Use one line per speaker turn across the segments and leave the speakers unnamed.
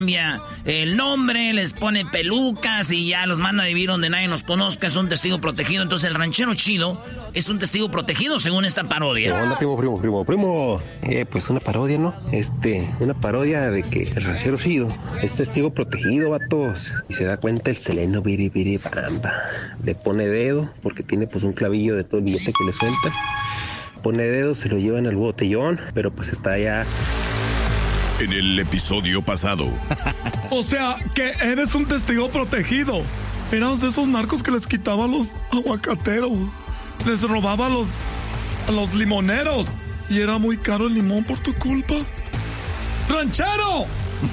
cambia el nombre, les pone pelucas y ya los manda a vivir donde nadie nos conozca, es un testigo protegido. Entonces el ranchero chido es un testigo protegido según esta parodia.
¿Qué onda, primo? Pues una parodia, ¿no? Una parodia de que el ranchero chido es testigo protegido, vatos. Y se da cuenta el seleno, biri, bamba. Le pone dedo, porque tiene pues un clavillo de todo el billete que le suelta. Pone dedo, se lo llevan al botellón, pero pues está ya...
En el episodio pasado.
O sea, que eres un testigo protegido. Eras de esos narcos que les quitaba a los aguacateros. Les robaba a los limoneros. Y era muy caro el limón por tu culpa. ¡Ranchero!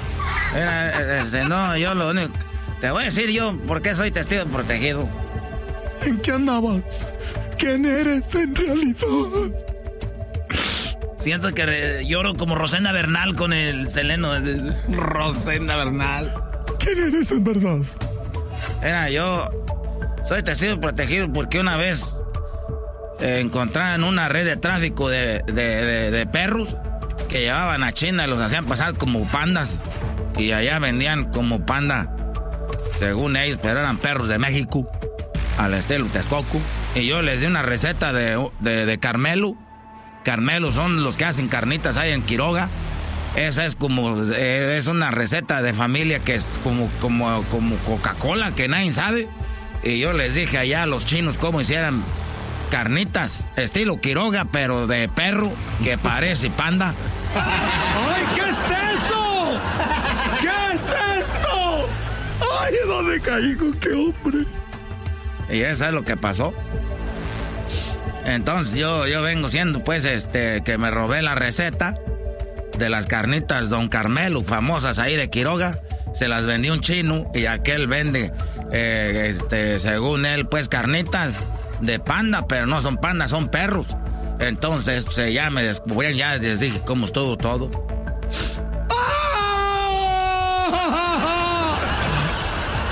No, yo lo único... Te voy a decir yo por qué soy testigo protegido.
¿En qué andabas? ¿Quién eres en realidad?
Siento que lloro como Rosenda Bernal con el seleno. Rosenda Bernal.
¿Quién eres en verdad?
Yo soy testigo protegido porque una vez encontraron una red de tráfico de perros que llevaban a China y los hacían pasar como pandas. Y allá vendían como panda, según ellos, pero eran perros de México, al estilo Texcoco. Y yo les di una receta de Carmelo. Carmelo son los que hacen carnitas ahí en Quiroga. Esa es es una receta de familia que es como Coca-Cola, que nadie sabe. Y yo les dije allá a los chinos cómo hicieran carnitas, estilo Quiroga, pero de perro, que parece panda.
¡Ay, qué es eso! ¿Qué es esto? ¡Ay, dónde caí con qué hombre!
Y eso es lo que pasó. Entonces yo vengo siendo pues que me robé la receta de las carnitas Don Carmelo, famosas ahí de Quiroga. Se las vendí un chino y aquel vende, según él, pues carnitas de panda, pero no son pandas, son perros. Entonces ya me descubrieron, ya les dije cómo estuvo todo.